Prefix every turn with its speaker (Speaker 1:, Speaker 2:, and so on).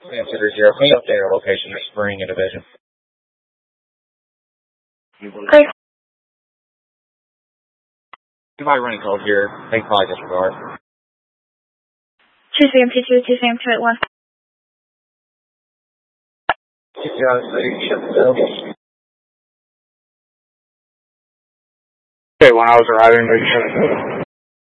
Speaker 1: Consider zero. Can you update our location of Spring and Division?
Speaker 2: Okay.
Speaker 1: Somebody running cold here. They probably disregard.
Speaker 2: 2 CM2, 2 CM281.
Speaker 1: Okay, when I was arriving,